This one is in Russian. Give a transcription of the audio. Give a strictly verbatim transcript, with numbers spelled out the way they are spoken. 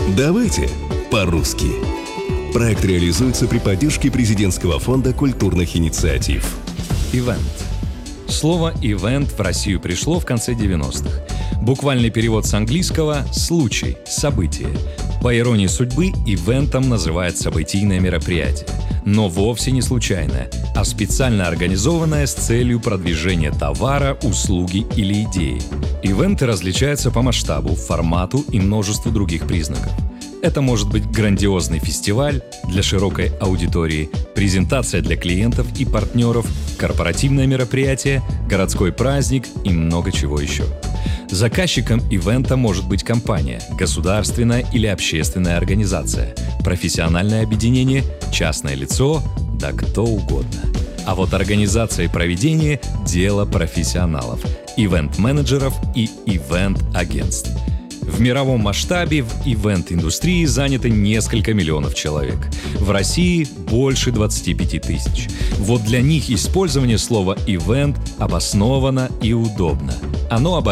Давайте по-русски. Проект реализуется при поддержке Президентского фонда культурных инициатив. Ивент. Слово «ивент» в Россию пришло в конце девяностых. Буквальный перевод с английского – «случай», «событие». По иронии судьбы, ивентом называют событийное мероприятие. Но вовсе не случайное, а специально организованное с целью продвижения товара, услуги или идеи. Ивенты различаются по масштабу, формату и множеству других признаков. Это может быть грандиозный фестиваль для широкой аудитории, презентация для клиентов и партнеров, корпоративное мероприятие, городской праздник и много чего еще. Заказчиком ивента может быть компания, государственная или общественная организация, профессиональное объединение, частное лицо, да кто угодно. А вот организация и проведение – дело профессионалов, ивент-менеджеров и ивент-агентств. В мировом масштабе в ивент-индустрии заняты несколько миллионов человек. В России больше двадцати пяти тысяч. Вот для них использование слова «ивент» обосновано и удобно. Оно обо